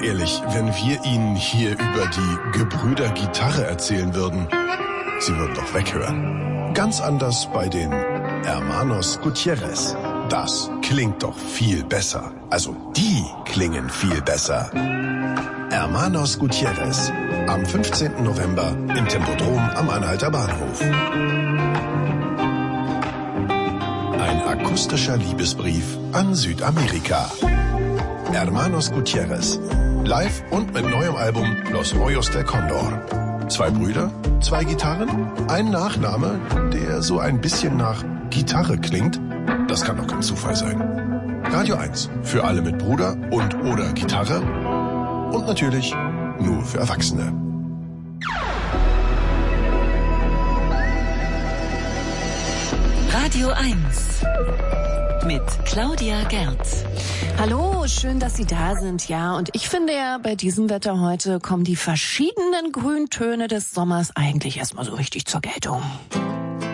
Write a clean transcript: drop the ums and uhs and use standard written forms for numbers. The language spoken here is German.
Mal ehrlich, wenn wir Ihnen hier über die Gebrüder Gitarre erzählen würden, Sie würden doch weghören. Ganz anders bei den Hermanos Gutierrez. Das klingt doch viel besser. Also die klingen viel besser. Hermanos Gutierrez. Am 15. November im Tempodrom am Anhalter Bahnhof. Ein akustischer Liebesbrief an Südamerika. Hermanos Gutierrez. Live und mit neuem Album Los Rollos del Condor. 2 Brüder, 2 Gitarren, ein Nachname, der so ein bisschen nach Gitarre klingt. Das kann doch kein Zufall sein. Radio 1 für alle mit Bruder und oder Gitarre. Und natürlich nur für Erwachsene. Radio 1 mit Claudia Gerz. Hallo, schön, dass Sie da sind. Ja, und ich finde ja, bei diesem Wetter heute kommen die verschiedenen Grüntöne des Sommers eigentlich erstmal so richtig zur Geltung.